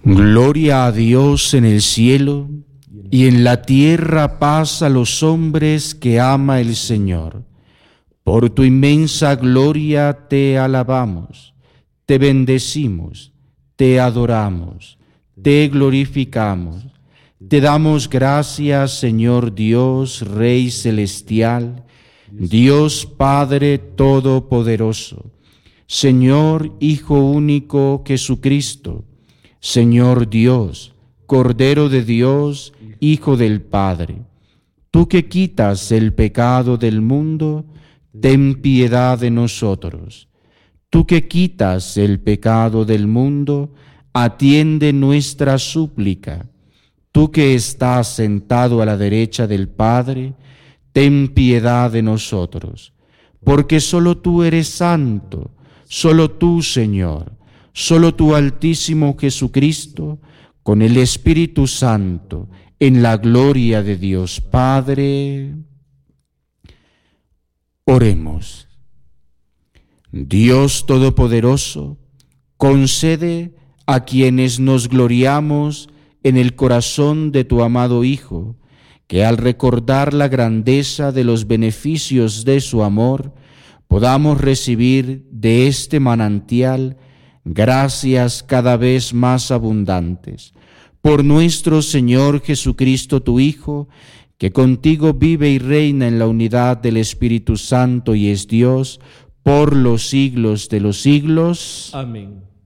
Gloria a Dios en el cielo, y en la tierra paz a los hombres que ama el Señor. Por tu inmensa gloria te alabamos, te bendecimos, te adoramos, te glorificamos. Te damos gracias, Señor Dios, Rey celestial, Dios Padre todopoderoso, Señor Hijo único Jesucristo, Señor Dios, Cordero de Dios, Hijo del Padre. Tú que quitas el pecado del mundo, ten piedad de nosotros. Tú que quitas el pecado del mundo, atiende nuestra súplica. Tú que estás sentado a la derecha del Padre, ten piedad de nosotros. Porque solo tú eres santo, solo tú, Señor, solo tú, Altísimo Jesucristo, con el Espíritu Santo, en la gloria de Dios Padre. Oremos. Dios Todopoderoso, concede a quienes nos gloriamos en el corazón de tu amado Hijo, que al recordar la grandeza de los beneficios de su amor, podamos recibir de este manantial gracias cada vez más abundantes. Por nuestro Señor Jesucristo, tu Hijo, que contigo vive y reina en la unidad del Espíritu Santo y es Dios por los siglos de los siglos. Amén.